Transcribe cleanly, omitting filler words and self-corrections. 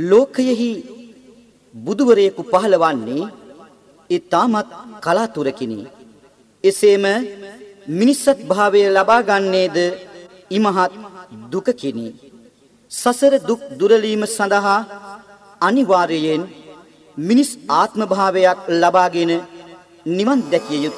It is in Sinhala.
ලෝකයෙහි බුදුවරයෙකු පහළවන්නේ ඊටමත් කලාතුරකිනි. එසේම මිනිසත් භාවය ලබා ගන්නේද ඉමහත් දුකකිනි. සසර දුක් දුරලීම සඳහා අනිවාර්යයෙන් මිනිස් ආත්ම භාවයක් ලබාගෙන නිවන් දැකිය යුතුය.